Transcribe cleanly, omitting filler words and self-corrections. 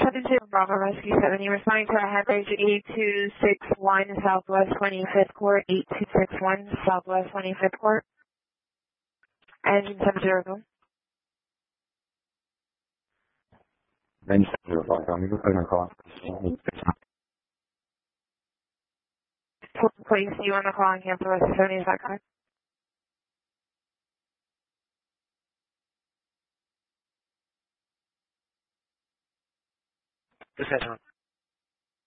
72 Bravo Rescue 7, you're responding to a headbridge 8261 Southwest 25th Court, 8261 Southwest 25th Court. Engine 70 go. Engine 70 go. You can put in a call. Place you on the call and cancel Rescue 70, is that correct? This is